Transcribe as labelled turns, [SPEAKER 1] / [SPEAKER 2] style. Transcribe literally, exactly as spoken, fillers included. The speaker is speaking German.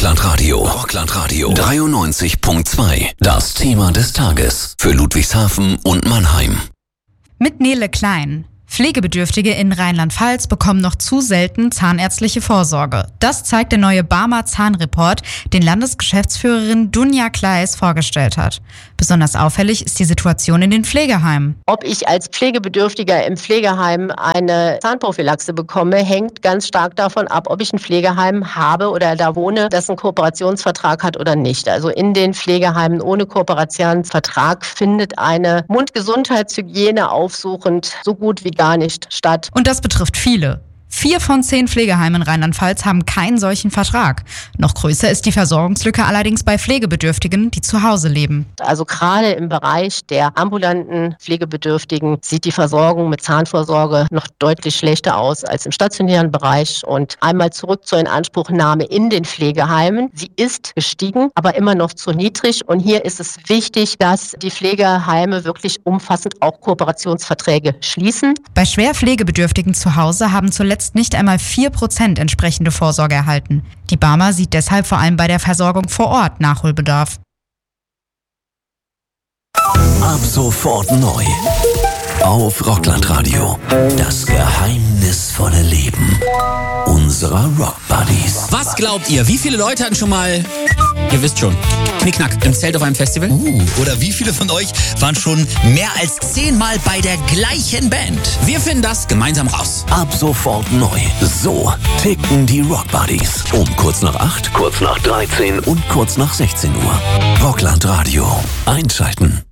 [SPEAKER 1] Rockland-Radio. Rockland-Radio. dreiundneunzig Komma zwei. Das Thema des Tages. Für Ludwigshafen und Mannheim.
[SPEAKER 2] Mit Nele Klein. Pflegebedürftige in Rheinland-Pfalz bekommen noch zu selten zahnärztliche Vorsorge. Das zeigt der neue Barmer Zahnreport, den Landesgeschäftsführerin Dunja Kleis vorgestellt hat. Besonders auffällig ist die Situation in den Pflegeheimen.
[SPEAKER 3] Ob ich als Pflegebedürftiger im Pflegeheim eine Zahnprophylaxe bekomme, hängt ganz stark davon ab, ob ich ein Pflegeheim habe oder da wohne, das einen Kooperationsvertrag hat oder nicht. Also in den Pflegeheimen ohne Kooperationsvertrag findet eine Mundgesundheitshygiene aufsuchend so gut wie gar nicht statt.
[SPEAKER 2] Und das betrifft viele. Vier von zehn Pflegeheimen in Rheinland-Pfalz haben keinen solchen Vertrag. Noch größer ist die Versorgungslücke allerdings bei Pflegebedürftigen, die zu Hause leben.
[SPEAKER 3] Also gerade im Bereich der ambulanten Pflegebedürftigen sieht die Versorgung mit Zahnvorsorge noch deutlich schlechter aus als im stationären Bereich. Und einmal zurück zur Inanspruchnahme in den Pflegeheimen. Sie ist gestiegen, aber immer noch zu niedrig. Und hier ist es wichtig, dass die Pflegeheime wirklich umfassend auch Kooperationsverträge schließen.
[SPEAKER 2] Bei schwer Pflegebedürftigen zu Hause haben zuletzt nicht einmal vier Prozent entsprechende Vorsorge erhalten. Die Barmer sieht deshalb vor allem bei der Versorgung vor Ort Nachholbedarf.
[SPEAKER 1] Ab sofort neu. Auf Rockland-Radio. Das geheimnisvolle Leben unserer Rock-Buddies.
[SPEAKER 4] Was glaubt ihr, wie viele Leute hatten schon mal, ihr wisst schon, Knickknack im Zelt auf einem Festival?
[SPEAKER 5] Uh, oder wie viele von euch waren schon mehr als zehnmal bei der gleichen Band?
[SPEAKER 4] Wir finden das gemeinsam raus.
[SPEAKER 1] Ab sofort neu. So ticken die Rock-Buddies. Um kurz nach acht, kurz nach dreizehn und kurz nach sechzehn Uhr. Rockland-Radio. Einschalten.